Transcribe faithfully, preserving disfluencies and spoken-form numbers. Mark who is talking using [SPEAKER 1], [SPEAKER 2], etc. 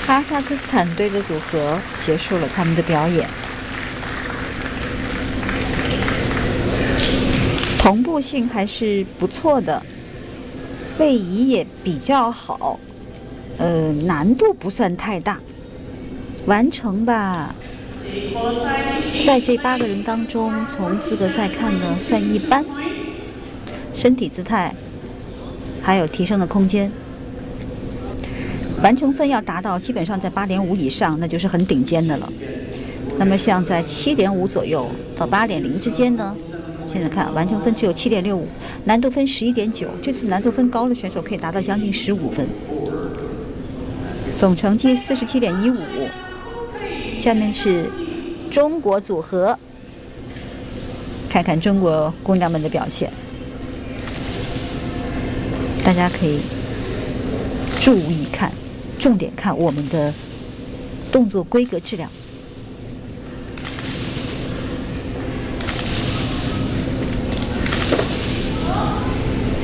[SPEAKER 1] 哈萨克斯坦队的组合结束了他们的表演，同步性还是不错的，位移也比较好，呃，难度不算太大，完成吧。在这八个人当中，从资格赛看呢，算一般，身体姿态还有提升的空间。完成分要达到基本上在八点五以上，那就是很顶尖的了。那么像在七点五左右到八点零之间呢，现在看完成分只有七点六五，难度分十一点九，这次难度分高的选手可以达到将近十五分，总成绩四十七点一五。下面是中国组合，看看中国姑娘们的表现，大家可以注意看，重点看我们的动作规格质量。